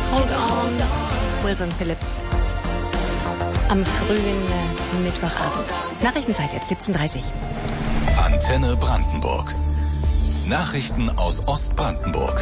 Hold on, Wilson Phillips. Am frühen Mittwochabend. Nachrichtenzeit jetzt, 17:30. Antenne Brandenburg. Nachrichten aus Ostbrandenburg.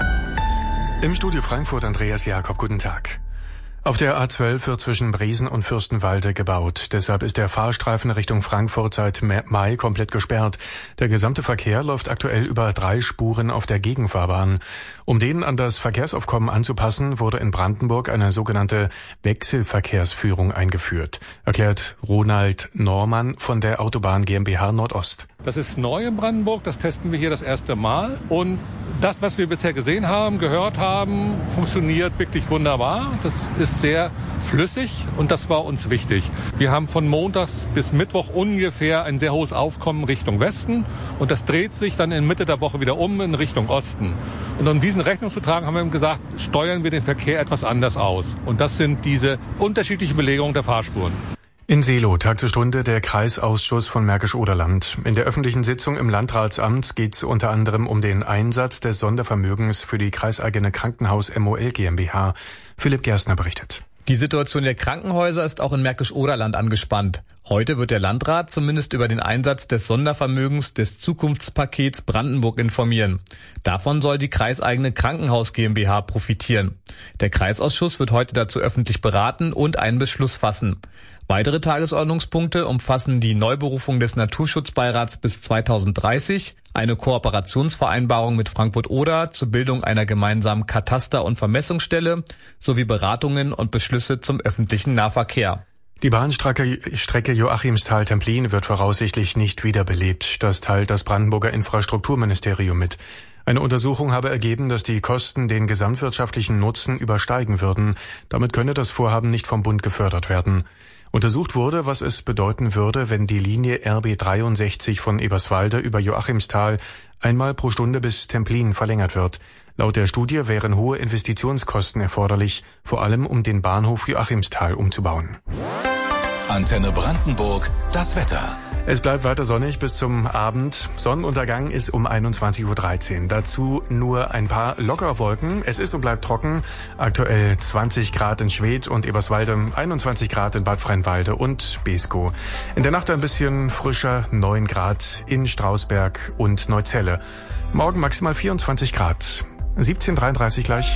Im Studio Frankfurt Andreas Jakob, guten Tag. Auf der A12 wird zwischen Briesen und Fürstenwalde gebaut. Deshalb ist der Fahrstreifen Richtung Frankfurt seit Mai komplett gesperrt. Der gesamte Verkehr läuft aktuell über 3 Spuren auf der Gegenfahrbahn. Um den an das Verkehrsaufkommen anzupassen, wurde in Brandenburg eine sogenannte Wechselverkehrsführung eingeführt, erklärt Ronald Normann von der Autobahn GmbH Nordost. Das ist neu in Brandenburg, das testen wir hier das erste Mal. Und das, was wir bisher gesehen haben, gehört haben, funktioniert wirklich wunderbar. Das ist sehr flüssig und das war uns wichtig. Wir haben von Montags bis Mittwoch ungefähr ein sehr hohes Aufkommen Richtung Westen und das dreht sich dann in Mitte der Woche wieder um in Richtung Osten. Und um diesen Rechnung zu tragen, haben wir gesagt, steuern wir den Verkehr etwas anders aus. Und das sind diese unterschiedlichen Belegungen der Fahrspuren. In Seelow tagt zur Stunde der Kreisausschuss von Märkisch-Oderland. In der öffentlichen Sitzung im Landratsamt geht es unter anderem um den Einsatz des Sondervermögens für die kreiseigene Krankenhaus MOL GmbH. Philipp Gerstner berichtet. Die Situation der Krankenhäuser ist auch in Märkisch-Oderland angespannt. Heute wird der Landrat zumindest über den Einsatz des Sondervermögens des Zukunftspakets Brandenburg informieren. Davon soll die kreiseigene Krankenhaus GmbH profitieren. Der Kreisausschuss wird heute dazu öffentlich beraten und einen Beschluss fassen. Weitere Tagesordnungspunkte umfassen die Neuberufung des Naturschutzbeirats bis 2030, eine Kooperationsvereinbarung mit Frankfurt-Oder zur Bildung einer gemeinsamen Kataster- und Vermessungsstelle sowie Beratungen und Beschlüsse zum öffentlichen Nahverkehr. Die Bahnstrecke Joachimsthal-Templin wird voraussichtlich nicht wiederbelebt. Das teilt das Brandenburger Infrastrukturministerium mit. Eine Untersuchung habe ergeben, dass die Kosten den gesamtwirtschaftlichen Nutzen übersteigen würden. Damit könne das Vorhaben nicht vom Bund gefördert werden. Untersucht wurde, was es bedeuten würde, wenn die Linie RB 63 von Eberswalde über Joachimsthal einmal pro Stunde bis Templin verlängert wird. Laut der Studie wären hohe Investitionskosten erforderlich, vor allem um den Bahnhof Joachimsthal umzubauen. Antenne Brandenburg, das Wetter. Es bleibt weiter sonnig bis zum Abend. Sonnenuntergang ist um 21:13 Uhr. Dazu nur ein paar lockere Wolken. Es ist und bleibt trocken. Aktuell 20 Grad in Schwedt und Eberswalde, 21 Grad in Bad Freienwalde und Beeskow. In der Nacht ein bisschen frischer, 9 Grad in Strausberg und Neuzelle. Morgen maximal 24 Grad. 17:33 gleich.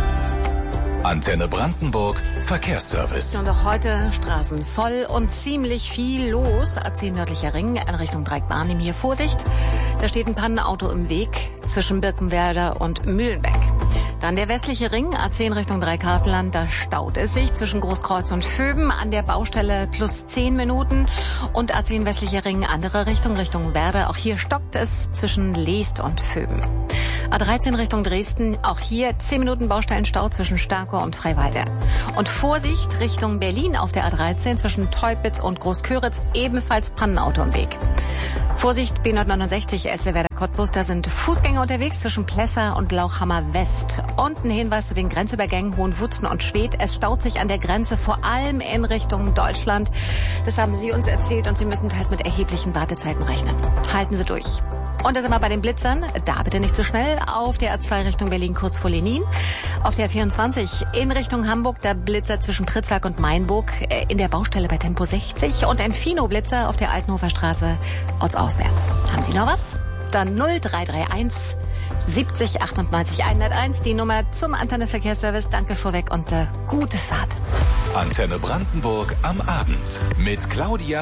Antenne Brandenburg, Verkehrsservice. Und auch heute Straßen voll und ziemlich viel los. A10 nördlicher Ring in Richtung Dreieckbahn. Hier Vorsicht. Da steht ein Pannenauto im Weg zwischen Birkenwerder und Mühlenbeck. Dann der westliche Ring, A10 Richtung Dreikartland, da staut es sich zwischen Großkreuz und Vöben an der Baustelle plus 10 Minuten. Und A10 westlicher Ring, andere Richtung Werder, auch hier stockt es zwischen Leest und Vöben. A13 Richtung Dresden, auch hier 10 Minuten Baustellenstau zwischen Starkow und Freiwalde. Und Vorsicht Richtung Berlin auf der A13 zwischen Teupitz und Großköritz, ebenfalls Pannenauto im Weg. Vorsicht B969 Elsterwerda-Cottbus, da sind Fußgänger unterwegs zwischen Plessa und Lauchhammer West. Und ein Hinweis zu den Grenzübergängen Hohenwutzen und Schwedt. Es staut sich an der Grenze, vor allem in Richtung Deutschland. Das haben Sie uns erzählt und Sie müssen teils mit erheblichen Wartezeiten rechnen. Halten Sie durch. Und da sind wir bei den Blitzern. Da bitte nicht zu schnell. Auf der A2 Richtung Berlin kurz vor Lenin. Auf der 24 in Richtung Hamburg. Der Blitzer zwischen Pritzlack und Mainburg in der Baustelle bei Tempo 60. Und ein Fino-Blitzer auf der Altenhofer Straße ortsauswärts. Haben Sie noch was? Dann 0331 70 98 101. Die Nummer zum Antenne Verkehrsservice. Danke vorweg und gute Fahrt. Antenne Brandenburg am Abend mit Claudia